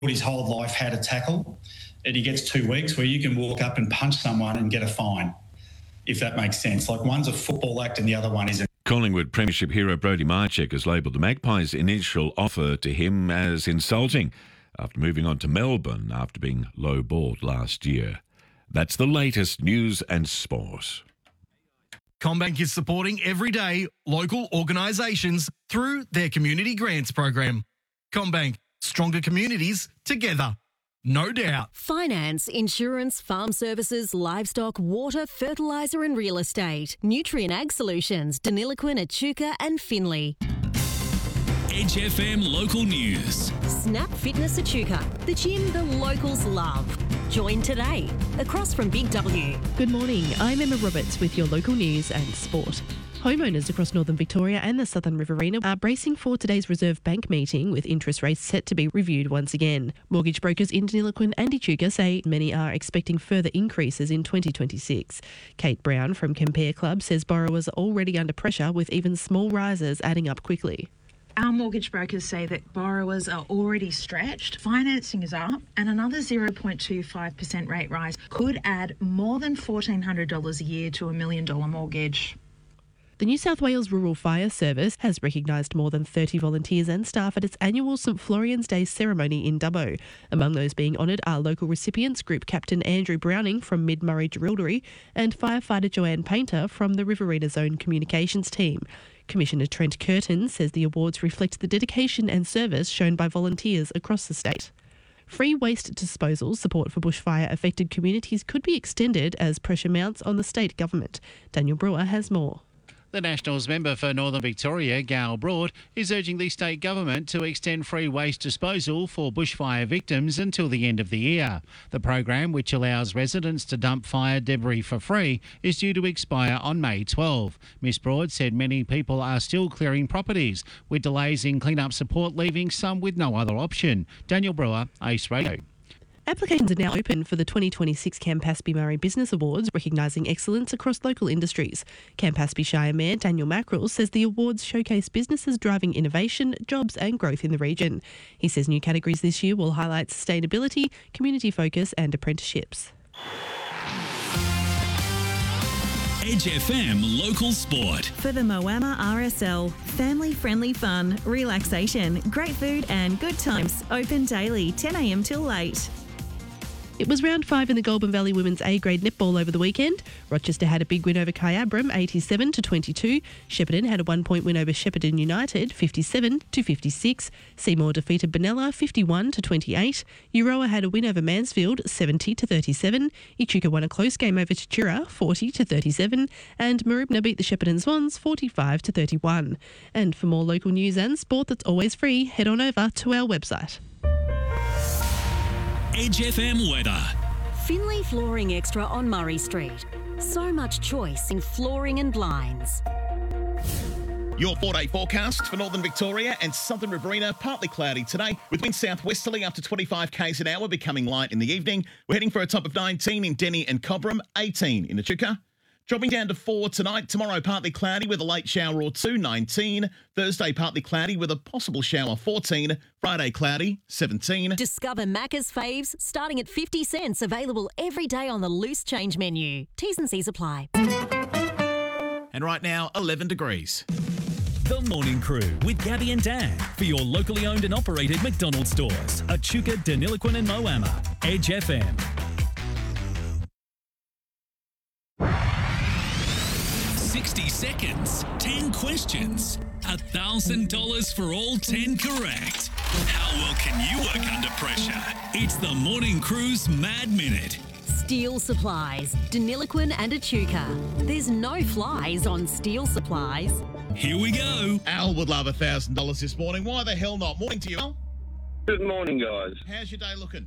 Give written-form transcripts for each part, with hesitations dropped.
his whole life how to tackle, and he gets 2 weeks where you can walk up and punch someone and get a fine, if that makes sense. Like, one's a football act and the other one isn't. Collingwood Premiership hero Brodie Marchek has labelled the Magpies' initial offer to him as insulting after moving on to Melbourne after being low-balled last year. That's the latest news and sport. CommBank is supporting everyday local organisations through their community grants program. CommBank, stronger communities together. No doubt. Finance, insurance, farm services, livestock, water, fertiliser and real estate. Nutrient Ag Solutions, Deniliquin, Echuca and Finley. Edge FM local news. Snap Fitness Echuca, the gym the locals love. Join today, across from Big W. Good morning, I'm Emma Roberts with your local news and sport. Homeowners across northern Victoria and the southern Riverina are bracing for today's Reserve Bank meeting, with interest rates set to be reviewed once again. Mortgage brokers in Deniliquin and Echuca say many are expecting further increases in 2026. Kate Brown from Compare Club says borrowers are already under pressure, with even small rises adding up quickly. Our mortgage brokers say that borrowers are already stretched, financing is up, and another 0.25% rate rise could add more than $1,400 a year to $1 million mortgage. The New South Wales Rural Fire Service has recognised more than 30 volunteers and staff at its annual St Florian's Day ceremony in Dubbo. Among those being honoured are local recipients Group Captain Andrew Browning from Mid-Murray Jerilderie and firefighter Joanne Painter from the Riverina Zone Communications team. Commissioner Trent Curtin says the awards reflect the dedication and service shown by volunteers across the state. Free waste disposal support for bushfire-affected communities could be extended as pressure mounts on the state government. Daniel Brewer has more. The Nationals member for Northern Victoria, Gail Broad, is urging the state government to extend free waste disposal for bushfire victims until the end of the year. The program, which allows residents to dump fire debris for free, is due to expire on May 12. Ms Broad said many people are still clearing properties, with delays in clean-up support leaving some with no other option. Daniel Brewer, Ace Radio. Applications are now open for the 2026 Campaspe Murray Business Awards, recognising excellence across local industries. Campaspe Shire Mayor Daniel Mackerel says the awards showcase businesses driving innovation, jobs and growth in the region. He says new categories this year will highlight sustainability, community focus and apprenticeships. Edge FM local sport. For the Moama RSL, family-friendly fun, relaxation, great food and good times. Open daily, 10 a.m. till 8. It was round 5 in the Goulburn Valley Women's A-grade netball over the weekend. Rochester had a big win over Kyabram, 87-22. Shepparton had a 1-point win over Shepparton United, 57-56. Seymour defeated Benalla, 51-28. Euroa had a win over Mansfield, 70-37. Echuca won a close game over Chichura, 40-37. And Maribna beat the Shepparton Swans, 45-31. And for more local news and sport that's always free, head on over to our website. Edge FM weather. Finley Flooring Extra on Murray Street. So much choice in flooring and blinds. Your 4-day forecast for northern Victoria and southern Riverina, partly cloudy today, with winds southwesterly up to 25 k's an hour, becoming light in the evening. We're heading for a top of 19 in Denny and Cobram, 18 in Echuca. Dropping down to 4 tonight. Tomorrow, partly cloudy with a late shower or two, 19. Thursday, partly cloudy with a possible shower, 14. Friday, cloudy, 17. Discover Macca's faves starting at 50 cents, available every day on the loose change menu. T's and C's apply. And right now, 11 degrees. The Morning Crew with Gabby and Dan for your locally owned and operated McDonald's stores. Echuca, Deniliquin and Moama. Edge FM. 60 seconds, 10 questions, $1,000 for all 10 correct. How well can you work under pressure? It's the Morning Crew's Mad Minute. Steel Supplies, Deniliquin and Echuca. There's no flies on Steel Supplies. Here we go. Al would love $1,000 this morning. Why the hell not? Morning to you, Al. Good morning, guys. How's your day looking?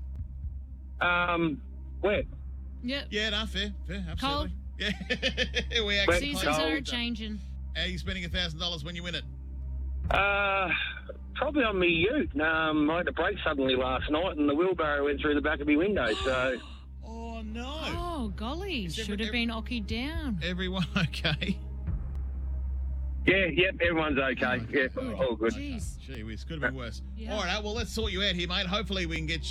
Wet. Yep. Yeah, no, fair, absolutely. Cold. Yeah, we actually Seasons are changing. How are you spending $1,000 when you win it? Probably on me ute. I had a break suddenly last night and the wheelbarrow went through the back of my window, so... Oh, no. Oh, golly. Should have been ockied down. Everyone okay? Yeah, everyone's okay. Yeah, all good. Jeez. Gee whiz, could have been worse. Yeah. All right, well, let's sort you out here, mate. Hopefully we can get you